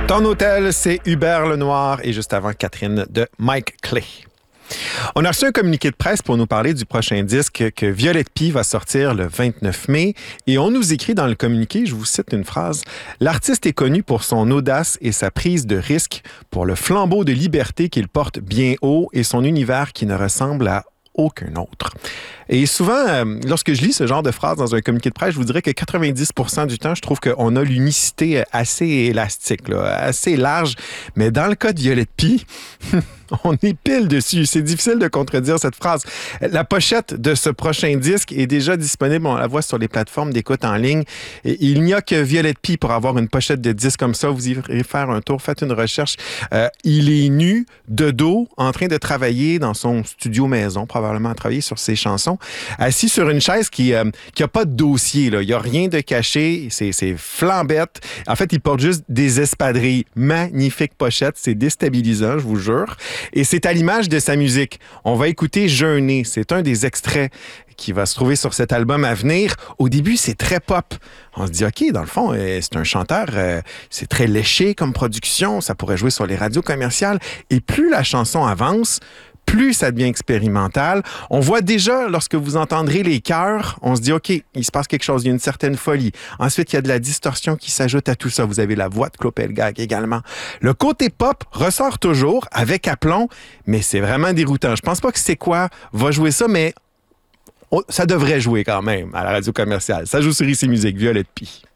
Ton hôtel, c'est Hubert Lenoir et juste avant Catherine de Mike Clay. On a reçu un communiqué de presse pour nous parler du prochain disque que Violette Pie va sortir le 29 mai. Et on nous écrit dans le communiqué, je vous cite une phrase, « L'artiste est connu pour son audace et sa prise de risque, pour le flambeau de liberté qu'il porte bien haut et son univers qui ne ressemble à aucun autre. » Et souvent, lorsque je lis ce genre de phrase dans un communiqué de presse, je vous dirais que 90% du temps, je trouve qu'on a l'unicité assez élastique, là, assez large. Mais dans le cas de Violette Pie, on est pile dessus. C'est difficile de contredire cette phrase. La pochette de ce prochain disque est déjà disponible. On la voit sur les plateformes d'écoute en ligne. Et il n'y a que Violette Pie pour avoir une pochette de disque comme ça. Vous irez faire un tour, faites une recherche. Il est nu, de dos, en train de travailler dans son studio maison, probablement à travailler sur ses chansons, assis sur une chaise qui a pas de dossier, là. Il n'y a rien de caché. C'est flambette. En fait, il porte juste des espadrilles. Magnifique pochette. C'est déstabilisant, je vous jure. Et c'est à l'image de sa musique. On va écouter Jeûner. C'est un des extraits qui va se trouver sur cet album à venir. Au début, c'est très pop. On se dit, OK, dans le fond, c'est un chanteur, c'est très léché comme production. Ça pourrait jouer sur les radios commerciales. Et plus la chanson avance, plus ça devient expérimental. On voit déjà, lorsque vous entendrez les chœurs, on se dit, OK, il se passe quelque chose, il y a une certaine folie. Ensuite, il y a de la distorsion qui s'ajoute à tout ça. Vous avez la voix de Claude Pelgag également. Le côté pop ressort toujours avec aplomb, mais c'est vraiment déroutant. Je pense pas que C'est quoi va jouer ça, mais ça devrait jouer quand même à la radio commerciale. Ça joue sur ICI Musique, Violette Pie.